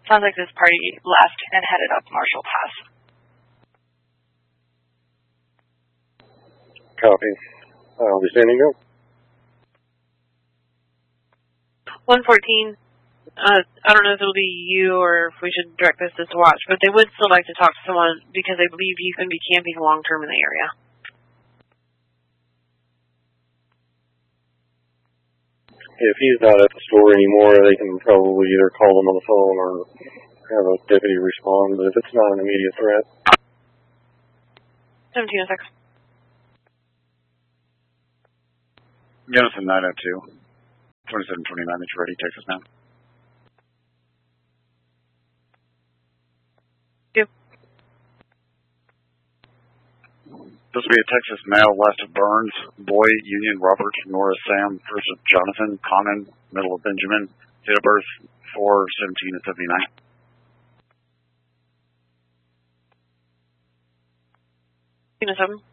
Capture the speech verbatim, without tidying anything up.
Sounds like this party left and headed up Marshall Pass. Copy. I'll be standing up. one fourteen, uh, I don't know if it'll be you or if we should direct this to Watch, but they would still like to talk to someone because they believe he's going to be camping long-term in the area. If he's not at the store anymore, they can probably either call him on the phone or have a deputy respond, but if it's not an immediate threat. seventeen oh six. Gunnison nine oh two. twenty-seven twenty-nine, it's ready. Texas now. Yep. This will be a Texas male west of Burns. Boy, Union, Robert, Nora, Sam, first of Jonathan, Common, middle of Benjamin. Date of birth four seventeen and seventy-nine. seven.